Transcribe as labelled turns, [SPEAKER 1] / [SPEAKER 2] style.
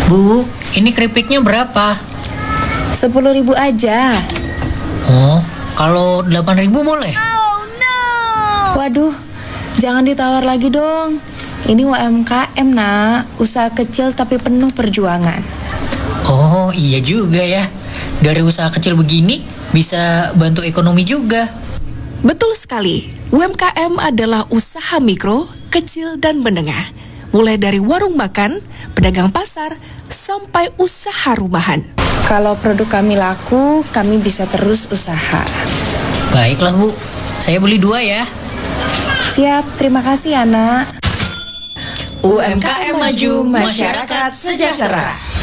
[SPEAKER 1] Bu, ini keripiknya berapa?
[SPEAKER 2] 10.000 aja.
[SPEAKER 1] Oh, kalau 8.000 boleh?
[SPEAKER 2] Waduh, jangan ditawar lagi dong. Ini UMKM, nak. Usaha kecil tapi penuh perjuangan.
[SPEAKER 1] Oh, iya juga ya. Dari usaha kecil begini bisa bantu ekonomi juga.
[SPEAKER 3] Betul sekali, UMKM adalah usaha mikro, kecil, dan menengah. Mulai dari warung makan, pedagang pasar, sampai usaha rumahan.
[SPEAKER 2] Kalau produk kami laku, kami bisa terus usaha.
[SPEAKER 1] Baiklah Bu, saya beli 2 ya.
[SPEAKER 2] Siap, terima kasih ya, nak.
[SPEAKER 1] UMKM maju, masyarakat sejahtera.